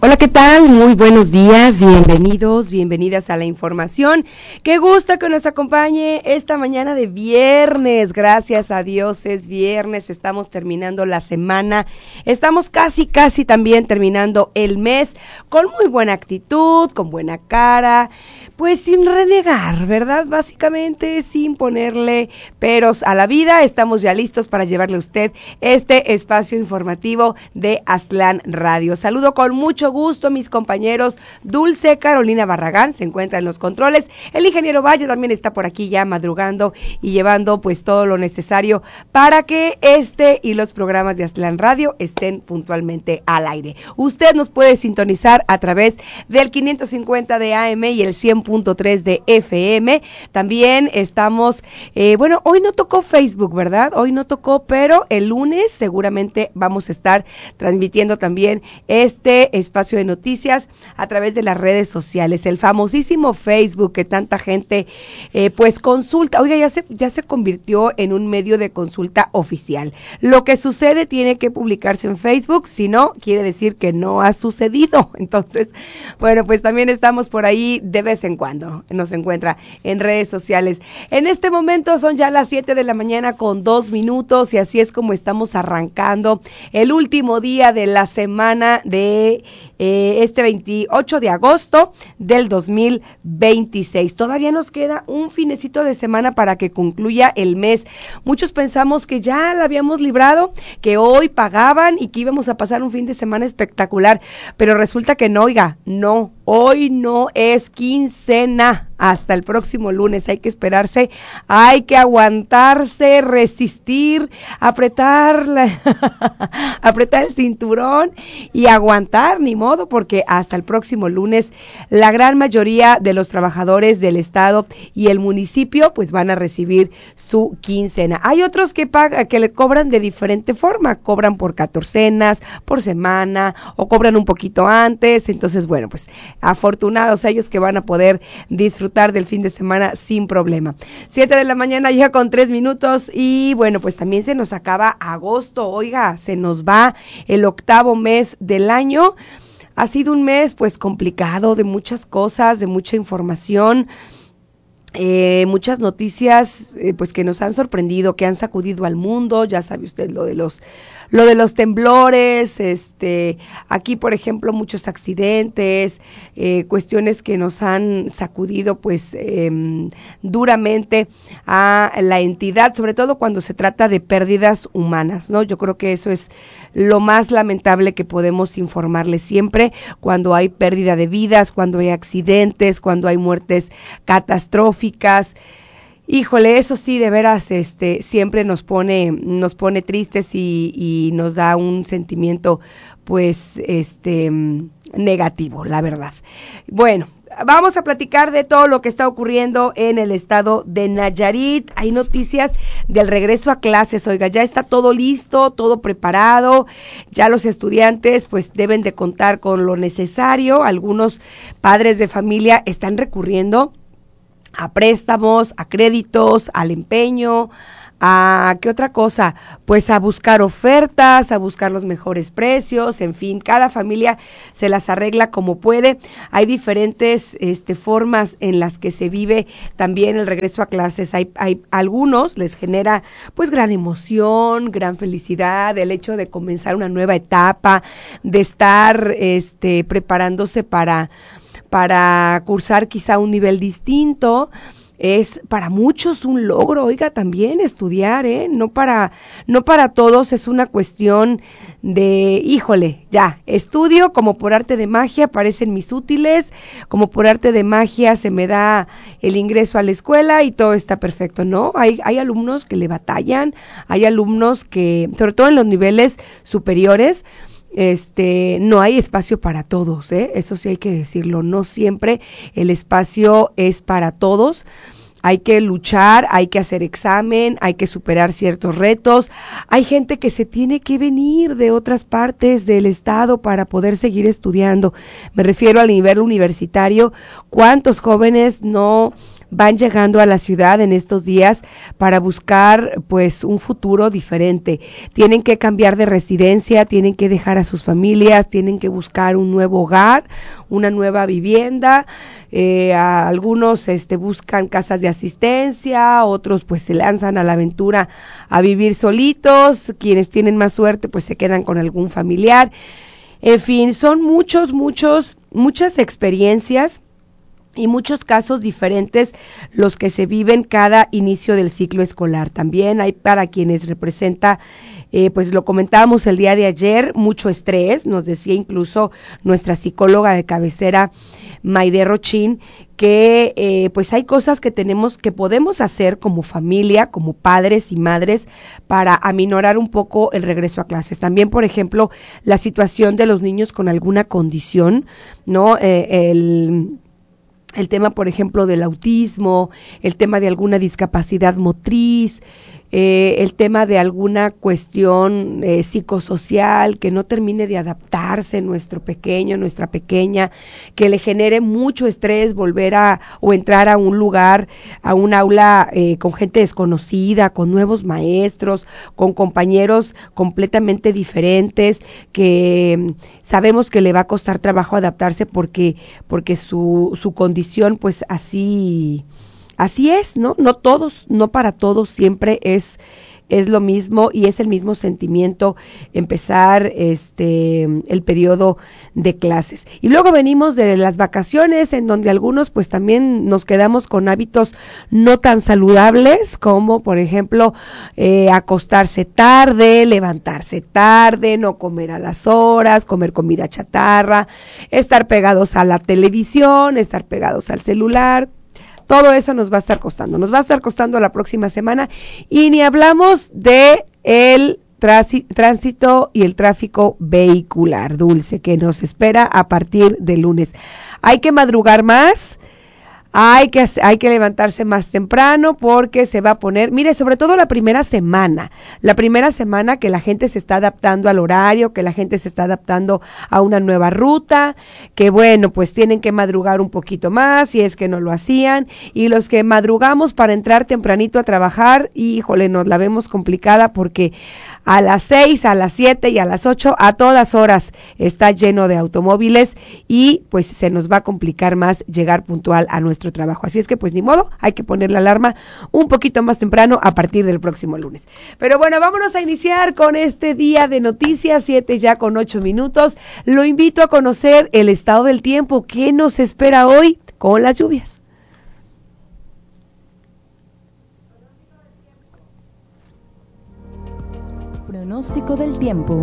Hola, ¿qué tal? Muy buenos días, bienvenidos, bienvenidas a la información. Qué gusto que nos acompañe esta mañana de viernes, gracias a Dios es viernes, estamos terminando la semana, estamos casi también terminando el mes con muy buena actitud, con buena cara, pues sin renegar, ¿verdad? Básicamente sin ponerle peros a la vida, estamos ya listos para llevarle a usted este espacio informativo de Aztlán Radio. Saludo con mucho gusto a mis compañeros Dulce, Carolina Barragán, se encuentra en los controles, el ingeniero Valle también está por aquí ya madrugando y llevando pues todo lo necesario para que este y los programas de Aztlán Radio estén puntualmente al aire. Usted nos puede sintonizar a través del 550 de AM y el 100.3 de FM, también estamos, hoy no tocó Facebook, ¿verdad? Hoy no tocó, pero el lunes seguramente vamos a estar transmitiendo también este espacio de noticias a través de las redes sociales, el famosísimo Facebook que tanta gente pues consulta. Oiga, ya se convirtió en un medio de consulta oficial. Lo que sucede tiene que publicarse en Facebook, si no, quiere decir que no ha sucedido. Entonces, bueno, pues también estamos por ahí de vez en cuando, nos encuentra en redes sociales. En este momento son ya las 7 de la mañana con 2 minutos y así es como estamos arrancando el último día de la semana de este 28 de agosto del 2026. Todavía nos queda un finecito de semana para que concluya el mes. Muchos pensamos que ya la habíamos librado, que hoy pagaban y que íbamos a pasar un fin de semana espectacular, pero resulta que no, oiga, no, hoy no es quincena. Hasta el próximo lunes hay que esperarse, hay que aguantarse, resistir, apretar el cinturón y aguantar, ni modo, porque hasta el próximo lunes la gran mayoría de los trabajadores del estado y el municipio pues van a recibir su quincena. Hay otros que le cobran de diferente forma, cobran por catorcenas, por semana o cobran un poquito antes, entonces bueno, pues afortunados ellos que van a poder disfrutar del fin de semana sin problema. 7 de la mañana ya con 3 minutos y bueno, pues también se nos acaba agosto, oiga, se nos va el 8º mes del año. Ha sido un mes pues complicado, de muchas cosas, de mucha información, muchas noticias pues que nos han sorprendido, que han sacudido al mundo. Ya sabe usted lo de los temblores, aquí por ejemplo muchos accidentes, cuestiones que nos han sacudido pues duramente a la entidad, sobre todo cuando se trata de pérdidas humanas, ¿no? Yo creo que eso es lo más lamentable que podemos informarles siempre, cuando hay pérdida de vidas, cuando hay accidentes, cuando hay muertes catastróficas. Híjole, eso sí, de veras, siempre nos pone tristes y nos da un sentimiento, pues, negativo, la verdad. Bueno, vamos a platicar de todo lo que está ocurriendo en el estado de Nayarit. Hay noticias del regreso a clases, oiga, ya está todo listo, todo preparado, ya los estudiantes pues deben de contar con lo necesario. Algunos padres de familia están recurriendo a préstamos, a créditos, al empeño, a ¿qué otra cosa? Pues a buscar ofertas, a buscar los mejores precios, en fin, cada familia se las arregla como puede. Hay diferentes formas en las que se vive también el regreso a clases. Hay algunos les genera pues gran emoción, gran felicidad, el hecho de comenzar una nueva etapa, de estar preparándose para cursar quizá un nivel distinto. Es para muchos un logro, oiga, también estudiar, no para todos es una cuestión de, híjole, ya, estudio como por arte de magia, aparecen mis útiles, como por arte de magia se me da el ingreso a la escuela y todo está perfecto. No, hay alumnos que le batallan, hay alumnos que, sobre todo en los niveles superiores, no hay espacio para todos, eso sí hay que decirlo, no siempre el espacio es para todos. Hay que luchar, hay que hacer examen, hay que superar ciertos retos. Hay gente que se tiene que venir de otras partes del estado para poder seguir estudiando. Me refiero al nivel universitario. ¿Cuántos jóvenes no van llegando a la ciudad en estos días para buscar pues un futuro diferente. Tienen que cambiar de residencia, tienen que dejar a sus familias, tienen que buscar un nuevo hogar, una nueva vivienda. Algunos buscan casas de asistencia, otros pues se lanzan a la aventura a vivir solitos, quienes tienen más suerte pues se quedan con algún familiar. En fin, son muchas experiencias y muchos casos diferentes los que se viven cada inicio del ciclo escolar. También hay para quienes representa, pues lo comentábamos el día de ayer, mucho estrés, nos decía incluso nuestra psicóloga de cabecera, Maide Rochín, que pues hay cosas que podemos hacer como familia, como padres y madres, para aminorar un poco el regreso a clases. También, por ejemplo, la situación de los niños con alguna condición, ¿no? El tema, por ejemplo, del autismo, el tema de alguna discapacidad motriz, el tema de alguna cuestión psicosocial que no termine de adaptarse nuestro pequeño, nuestra pequeña, que le genere mucho estrés volver o entrar a un lugar, a un aula con gente desconocida, con nuevos maestros, con compañeros completamente diferentes, que sabemos que le va a costar trabajo adaptarse porque su condición pues así es, ¿no? No para todos siempre es lo mismo y es el mismo sentimiento empezar el periodo de clases. Y luego venimos de las vacaciones en donde algunos pues también nos quedamos con hábitos no tan saludables como por ejemplo acostarse tarde, levantarse tarde, no comer a las horas, comer comida chatarra, estar pegados a la televisión, estar pegados al celular. Todo eso nos va a estar costando la próxima semana y ni hablamos de el tránsito y el tráfico vehicular, Dulce, que nos espera a partir de lunes. Hay que madrugar más. Hay que levantarse más temprano porque se va a poner, mire, sobre todo la primera semana que la gente se está adaptando al horario, que la gente se está adaptando a una nueva ruta, que bueno, pues tienen que madrugar un poquito más si es que no lo hacían, y los que madrugamos para entrar tempranito a trabajar, híjole, nos la vemos complicada porque a las 6, a las 7 y a las 8, a todas horas está lleno de automóviles y pues se nos va a complicar más llegar puntual a nuestro trabajo. Así es que pues ni modo, hay que poner la alarma un poquito más temprano a partir del próximo lunes. Pero bueno, vámonos a iniciar con este día de noticias, 7 ya con 8 minutos. Lo invito a conocer el estado del tiempo. ¿Qué nos espera hoy con las lluvias? Pronóstico del tiempo.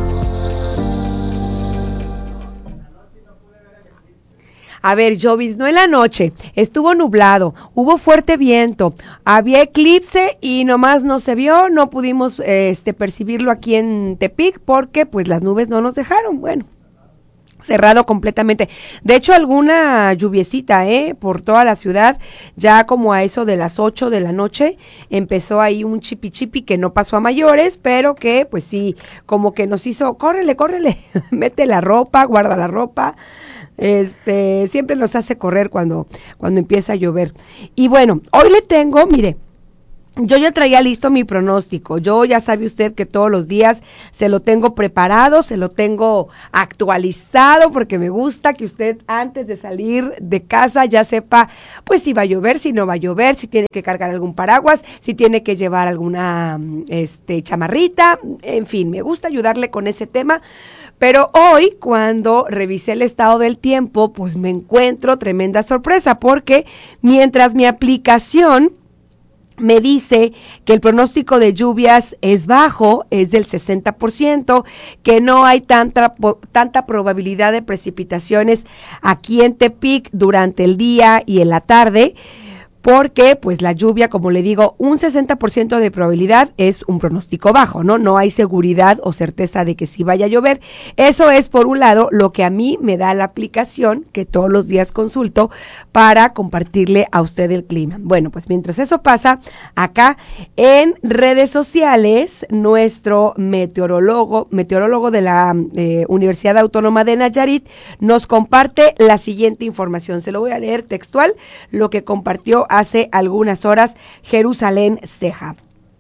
A ver, lloviznó en la noche, estuvo nublado, hubo fuerte viento, había eclipse y nomás no se vio, no pudimos percibirlo aquí en Tepic porque pues las nubes no nos dejaron, bueno. Cerrado completamente. De hecho, alguna lluviecita, por toda la ciudad, ya como a eso de las 8 de la noche, empezó ahí un chipi que no pasó a mayores, pero que, pues sí, como que nos hizo, córrele, mete la ropa, guarda la ropa, siempre nos hace correr cuando empieza a llover. Y bueno, hoy le tengo, mire, yo ya traía listo mi pronóstico, yo ya sabe usted que todos los días se lo tengo preparado, se lo tengo actualizado porque me gusta que usted antes de salir de casa ya sepa pues si va a llover, si no va a llover, si tiene que cargar algún paraguas, si tiene que llevar alguna chamarrita, en fin, me gusta ayudarle con ese tema. Pero hoy, cuando revisé el estado del tiempo, pues me encuentro tremenda sorpresa porque mientras mi aplicación me dice que el pronóstico de lluvias es bajo, es del 60%, que no hay tanta probabilidad de precipitaciones aquí en Tepic durante el día y en la tarde, porque pues la lluvia, como le digo, un 60% de probabilidad es un pronóstico bajo, ¿no? No hay seguridad o certeza de que sí vaya a llover. Eso es, por un lado, lo que a mí me da la aplicación que todos los días consulto para compartirle a usted el clima. Bueno, pues mientras eso pasa, acá en redes sociales, nuestro meteorólogo de la Universidad Autónoma de Nayarit nos comparte la siguiente información. Se lo voy a leer textual, lo que compartió hace algunas horas Jerusalén Ceja.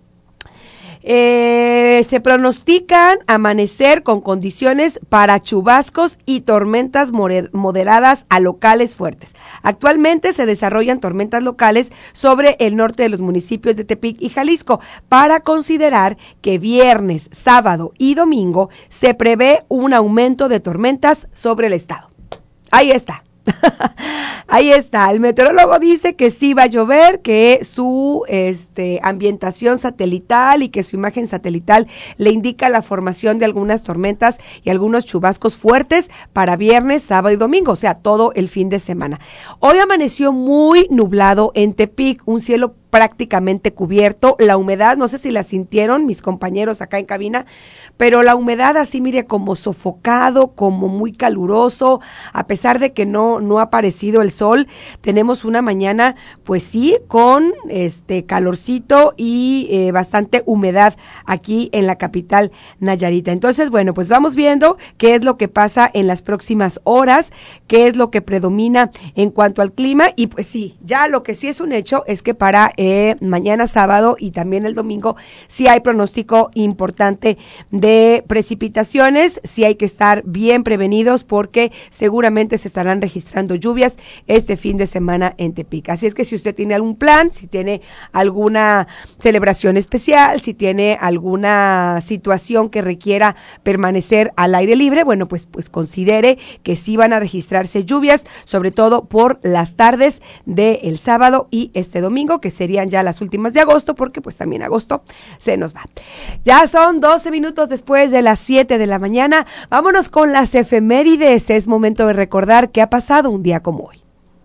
Se pronostican amanecer con condiciones para chubascos y tormentas moderadas a locales fuertes. Actualmente se desarrollan tormentas locales sobre el norte de los municipios de Tepic y Jalisco. Para considerar que viernes, sábado y domingo se prevé un aumento de tormentas sobre el estado. Ahí está. Ahí está, el meteorólogo dice que sí va a llover, que su ambientación satelital y que su imagen satelital le indica la formación de algunas tormentas y algunos chubascos fuertes para viernes, sábado y domingo, o sea, todo el fin de semana. Hoy amaneció muy nublado en Tepic, un cielo prácticamente cubierto, la humedad, no sé si la sintieron mis compañeros acá en cabina, pero la humedad así, mire, como sofocado, como muy caluroso, a pesar de que no ha aparecido el sol, tenemos una mañana, pues sí, con calorcito y bastante humedad aquí en la capital Nayarita. Entonces, bueno, pues vamos viendo qué es lo que pasa en las próximas horas, qué es lo que predomina en cuanto al clima, y pues sí, ya lo que sí es un hecho es que para mañana sábado y también el domingo sí hay pronóstico importante de precipitaciones, sí hay que estar bien prevenidos porque seguramente se estarán registrando lluvias este fin de semana en Tepic. Así es que si usted tiene algún plan, si tiene alguna celebración especial, si tiene alguna situación que requiera permanecer al aire libre, bueno, pues considere que sí van a registrarse lluvias, sobre todo por las tardes del sábado y este domingo, que serían ya las últimas de agosto, porque pues también agosto se nos va. Ya son 12 minutos después de las 7 de la mañana. Vámonos con las efemérides. Es momento de recordar qué ha pasado un día como hoy.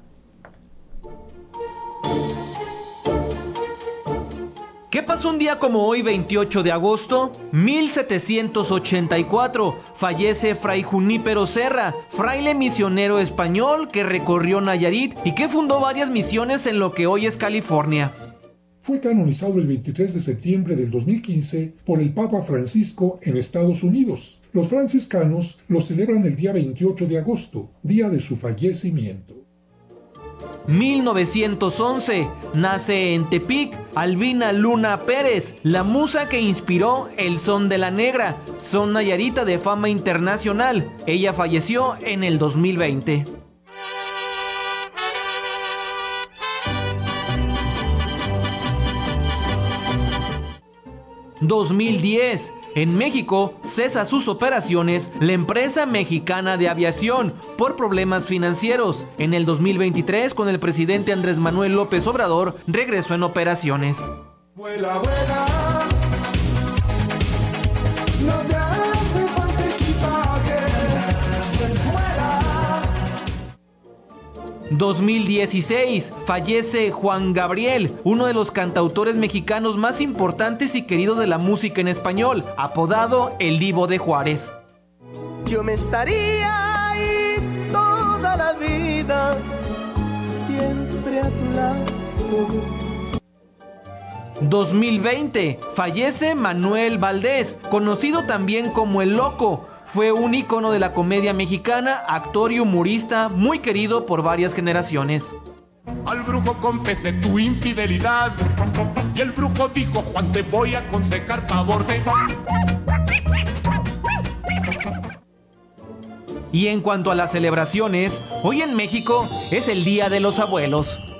¿Qué pasó un día como hoy, 28 de agosto? 1784, fallece Fray Junípero Serra, fraile misionero español que recorrió Nayarit y que fundó varias misiones en lo que hoy es California. Fue canonizado el 23 de septiembre del 2015 por el Papa Francisco en Estados Unidos. Los franciscanos lo celebran el día 28 de agosto, día de su fallecimiento. 1911, nace en Tepic Albina Luna Pérez, la musa que inspiró el son de la negra, son nayarita de fama internacional. Ella falleció en el 2020. ...2010... En México cesa sus operaciones la empresa mexicana de aviación por problemas financieros. En el 2023, con el presidente Andrés Manuel López Obrador, regresó en operaciones. Vuela, vuela, no te hace falta equipaje. Vuela. 2016, fallece Juan Gabriel, uno de los cantautores mexicanos más importantes y queridos de la música en español, apodado El Divo de Juárez. Yo me estaría ahí toda la vida, siempre a tu lado. 2020, fallece Manuel Valdés, conocido también como El Loco. Fue un ícono de la comedia mexicana, actor y humorista muy querido por varias generaciones. Al brujo confesé tu infidelidad y el brujo dijo: Juan, te voy a aconsejar favor de... Y en cuanto a las celebraciones, hoy en México es el Día de los Abuelos.